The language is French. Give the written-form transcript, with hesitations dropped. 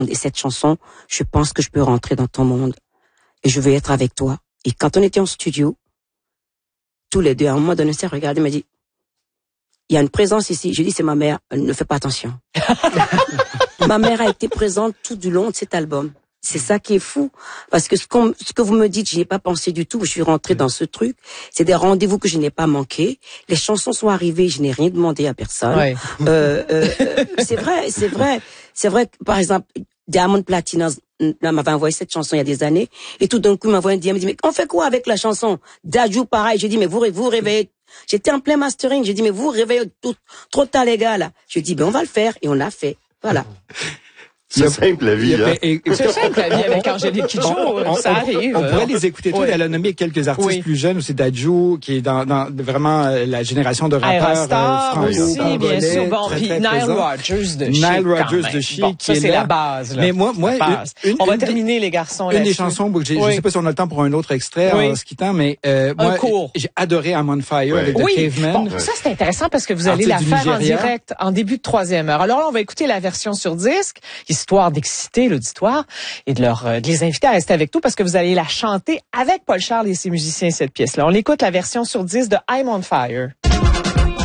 Et cette chanson, je pense que je peux rentrer dans ton monde. Et je veux être avec toi. Et quand on était en studio, tous les deux, à un moment donné, on s'est regardé, il m'a dit, il y a une présence ici. J'ai dit, c'est ma mère. Elle ne fait pas attention. Ma mère a été présente tout du long de cet album. C'est ça qui est fou. Parce que ce que vous me dites, j'y ai pas pensé du tout. Je suis rentrée dans ce truc. C'est des rendez-vous que je n'ai pas manqués. Les chansons sont arrivées, je n'ai rien demandé à personne. Ouais. C'est vrai que, par exemple, Diamond Platnumz m'avait envoyé cette chanson il y a des années. Et tout d'un coup, il m'envoie un DM, il me dit, mais on fait quoi avec la chanson? Dadju, pareil. J'ai dit, mais vous réveillez. J'étais en plein mastering. J'ai dit, mais vous réveillez trop tard, les gars, là. Je dis, ben, on va le faire. Et on l'a fait. Voilà. C'est simple la vie, hein. C'est simple la vie avec Angélique Kidjo, ça arrive. On pourrait les écouter tous. Elle a nommé quelques artistes plus jeunes, c'est Dadju, qui est dans vraiment la génération de rappeurs franco aussi, bien sûr. Bon, puis Nile Rodgers de Chic. Bon, ça, c'est la base, là. Mais moi, on va terminer, les garçons, une des chansons, je sais pas si on a le temps pour un autre extrait en se quittant, mais moi, j'ai adoré I'm on Fire avec The Cavemen. Bon, ça, c'est intéressant parce que vous allez la faire en direct en début de 3e heure. Alors là, on va écouter la version sur disque, histoire d'exciter l'auditoire et de les inviter à rester avec nous parce que vous allez la chanter avec Paul Charles et ses musiciens, cette pièce-là. On écoute la version sur disque de I'm on Fire.